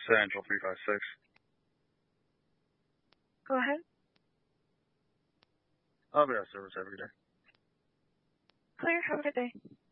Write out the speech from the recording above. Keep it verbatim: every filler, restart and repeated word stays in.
Central three five six. Go ahead. I'll be out of service every day. Clear. Have a good day.